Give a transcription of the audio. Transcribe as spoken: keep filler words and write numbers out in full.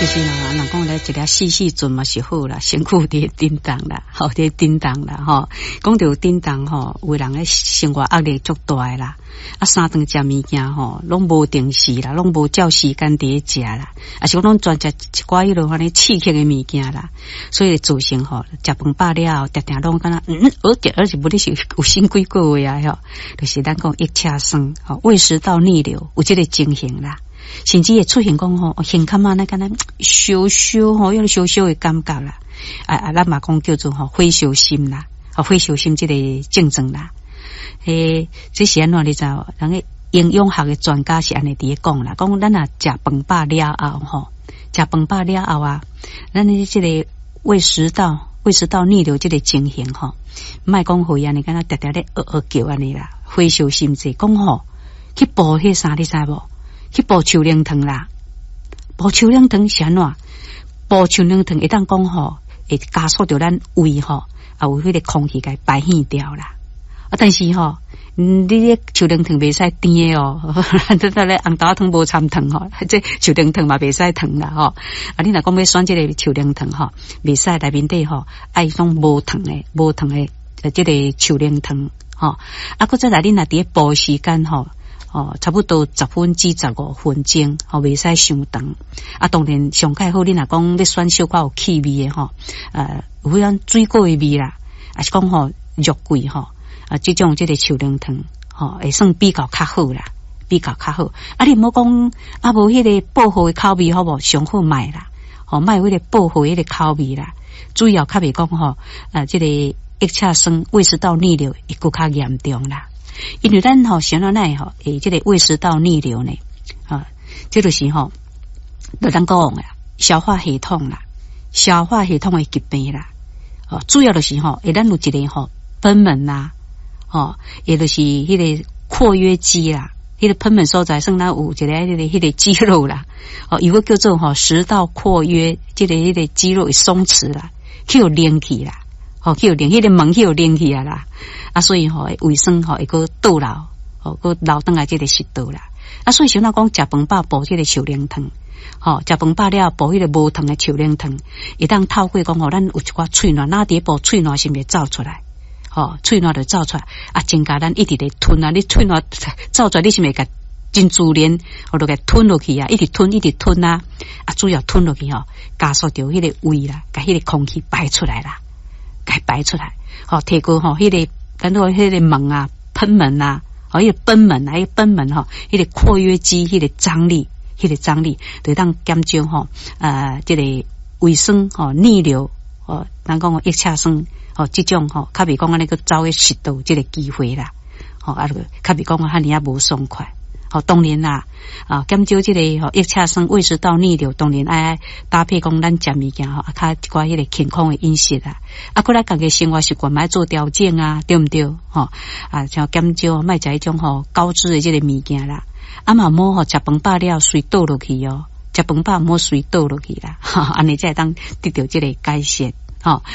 就是啦，人讲咧一粒细细准嘛是好啦，身躯伫震动啦，吼伫震动啦，吼。讲到震动吼，有人咧生活压力足大啦，啊三顿食物件吼，拢无定时啦，拢无照时间伫咧食啦，啊是讲拢专食一寡迄落安尼刺激的物件啦，所以造成吼食饭饱了后，定定拢敢若嗯，而且而且不哩是有新几个月啊吼，就是咱讲腋下酸，吼胃食道逆流有这个情形啦。甚至会出现讲吼，胸坎啊那敢若烧烧吼，有烧烧的感觉啦。啊啊，咱嘛讲叫做吼火烧心啦，啊火烧心这个症状啦。诶，这是安怎你知道？人个营养学的专家是安尼伫咧讲啦，讲咱啊食饭饱了后吼，食饭饱了后啊，咱的这个胃食道胃食道逆流这个情形吼，莫讲会安尼敢若直直咧呃呃叫安尼啦，火烧心者讲吼去补迄啥你知无？去补秋凉汤啦，补秋凉汤是安怎？补秋凉汤一旦讲吼，会加速着咱胃吼，啊有迄个空气给排现掉啦。啊，但是吼，嗯，你咧秋凉汤袂使甜的哦，咱咱咧红豆汤无掺糖吼，这秋凉汤嘛袂使糖啦吼。啊，你若讲要选这个秋凉汤吼，袂使内面底吼爱种无糖的、无糖的呃这个秋凉汤吼。啊，搁再来你若伫咧补时间吼。哦，差不多十分至十五分钟，哦，袂使伤长。啊，当然上盖好，你若讲要选小可有气味的吼，呃，有迄种水果的味啦，还是讲吼肉桂吼，啊，这种这个秋凉汤，吼，会算比较较好啦，比较较好。啊，你毋好讲啊，无迄个薄荷的口味好无？上好卖啦，吼，卖有迄个薄荷迄个口味啦。主要较袂讲吼，啊，这个腋下酸、胃食道逆流会更较严重啦。因为咱吼想到那吼，诶，这个胃食道逆流呢，啊，这就是吼，就咱讲啊，消化系统啦，消化系统的疾病啦，哦，主要就是吼，诶，咱有一个吼贲门啦，哦，也就是迄个括约肌啦，迄个贲门所在，算咱有一个迄个迄个肌肉啦，哦，有个叫做吼食道括约，这个迄个肌肉会松弛啦，去有连起啦。吼，去有连，迄个门去有连起啊啦，啊，所以吼，胃酸吼会个倒流，吼个流转来这个食道啦，啊，所以像咱讲食饭饱补这个秋凉汤，吼，食饭饱了补迄个无糖的秋凉汤，会当透过讲吼，咱有一寡喙瘰，哪伫补喙瘰是毋是走出来，吼，喙瘰就走出来，啊，增加咱一直咧吞啊，你喙瘰走出来，你是毋是甲真自然，我就甲吞落去啊，一直吞一直吞啊，啊，主要吞落去吼，加速着迄个胃啦，甲迄个空气排出来啦。该排出来，好提高吼，迄个咱说迄个门啊、贲门啊，哦，迄个贲门啊，迄个贲门吼，迄个括约肌迄个张力，迄个张力，就当减少吼，呃，这个胃酸吼逆流，哦，咱讲腋下酸，哦，这种吼，较比讲安尼个走去食道这个机会啦，哦，啊，较比讲啊，遐尔啊无爽快。好，当然啦，啊，减少这个吼腋下酸、胃食道逆流，当然爱搭配讲咱食物件吼，啊，较一寡迄个健康的饮食啊，啊，过来家己生活习惯买做调整啊，对毋对？吼，啊，像减少卖食迄种吼高脂的这个物件啦，啊嘛莫吼食饭饱了随倒落去哦，食饭饱莫随倒落去啦，哈，安尼才会当得到这个改善，吼。